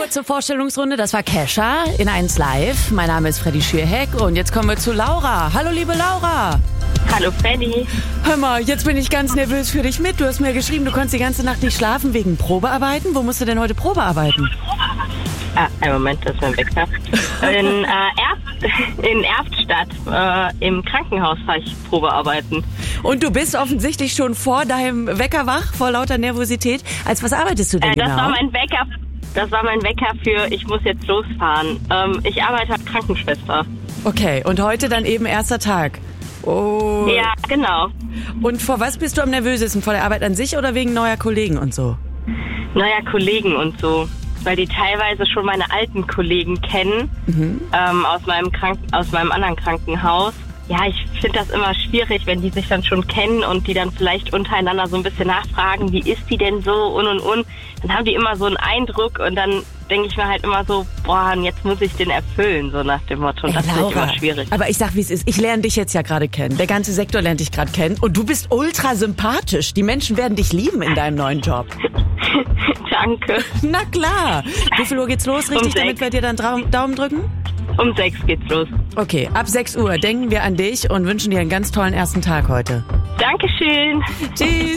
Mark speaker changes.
Speaker 1: letzte Vorstellungsrunde, das war Kesha in 1 Live. Mein Name ist Freddy Schierheck und jetzt kommen wir zu Laura. Hallo, liebe Laura.
Speaker 2: Hallo Freddy.
Speaker 1: Hör mal, jetzt bin ich ganz nervös für dich mit. Du hast mir geschrieben, du konntest die ganze Nacht nicht schlafen wegen Probearbeiten. Wo musst du denn heute Probearbeiten?
Speaker 2: Einen Moment, das ist mein Wecker. In Erftstadt, im Krankenhaus fahre ich Probearbeiten.
Speaker 1: Und du bist offensichtlich schon vor deinem Wecker wach, vor lauter Nervosität. Als was arbeitest du denn genau?
Speaker 2: Das war mein Wecker für, ich muss jetzt losfahren. Ich arbeite als Krankenschwester.
Speaker 1: Okay, und heute dann eben erster Tag. Oh.
Speaker 2: Ja, genau.
Speaker 1: Und vor was bist du am nervösesten? Vor der Arbeit an sich oder wegen neuer Kollegen und so?
Speaker 2: Neuer Kollegen und so. Weil die teilweise schon meine alten Kollegen kennen, aus meinem anderen Krankenhaus. Ja, ich finde das immer schwierig, wenn die sich dann schon kennen und die dann vielleicht untereinander so ein bisschen nachfragen, wie ist die denn so und. Dann haben die immer so einen Eindruck und dann denke ich mir halt immer so, boah, und jetzt muss ich den erfüllen, so nach dem Motto. Und das finde ich immer schwierig.
Speaker 1: Aber ich sag, wie es ist. Ich lerne dich jetzt ja gerade kennen. Der ganze Sektor lernt dich gerade kennen. Und du bist ultra sympathisch. Die Menschen werden dich lieben in deinem neuen Job.
Speaker 2: Danke.
Speaker 1: Na klar. Wie viel Uhr geht's los, richtig, damit wir dir dann Daumen drücken?
Speaker 2: Um 6 geht's los.
Speaker 1: Okay, ab 6 Uhr denken wir an dich und wünschen dir einen ganz tollen ersten Tag heute.
Speaker 2: Dankeschön.
Speaker 1: Tschüss.